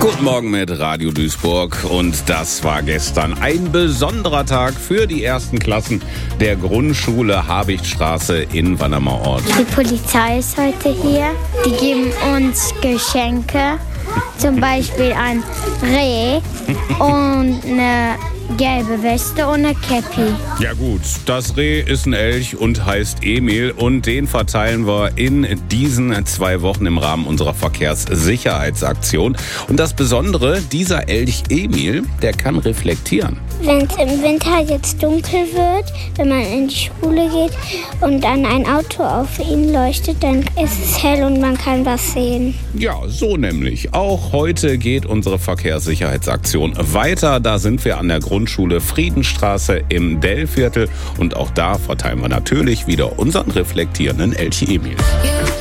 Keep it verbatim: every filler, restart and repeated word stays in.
Guten Morgen mit Radio Duisburg und das war gestern ein besonderer Tag für die ersten Klassen der Grundschule Habichtstraße in Wannermarort. Die Polizei ist heute hier. Die geben uns Geschenke, zum Beispiel ein Reh und eine gelbe Weste und eine Käppi. Ja gut, das Reh ist ein Elch und heißt Emil und den verteilen wir in diesen zwei Wochen im Rahmen unserer Verkehrssicherheitsaktion. Und das Besondere, dieser Elch Emil, der kann reflektieren. Wenn es im Winter jetzt dunkel wird, wenn man in die Schule geht und dann ein Auto auf ihn leuchtet, dann ist es hell und man kann was sehen. Ja, so nämlich. Auch heute geht unsere Verkehrssicherheitsaktion weiter. Da sind wir an der Grundschule Friedenstraße im Dellviertel und auch da verteilen wir natürlich wieder unseren reflektierenden Elch Emil.